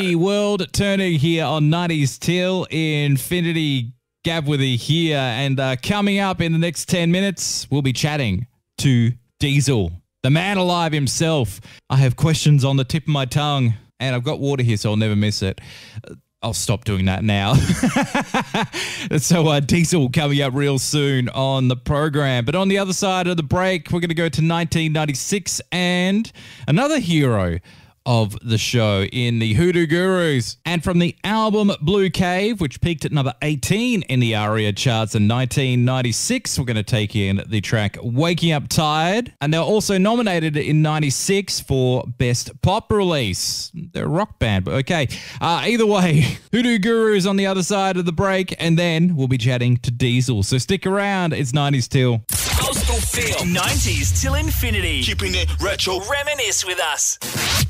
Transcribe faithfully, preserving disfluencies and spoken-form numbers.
The world turning here on nineties Till. Infinity Gabworthy here. And uh, coming up in the next ten minutes, we'll be chatting to Diesel, the man alive himself. I have questions on the tip of my tongue, and I've got water here, so I'll never miss it. I'll stop doing that now. So uh, Diesel coming up real soon on the program. But on the other side of the break, we're going to go to nineteen ninety-six and another hero of the show in the Hoodoo Gurus. And from the album Blue Cave, which peaked at number eighteen in the ARIA charts in nineteen ninety-six, we're going to take in the track Waking Up Tired. And they're also nominated in ninety-six for Best Pop Release. They're a rock band, but okay. Uh, either way, Hoodoo Gurus on the other side of the break, and then we'll be chatting to Diesel. So stick around. It's nineties Till. Coastal Feel. nineties till infinity. Keeping it retro. Reminisce with us.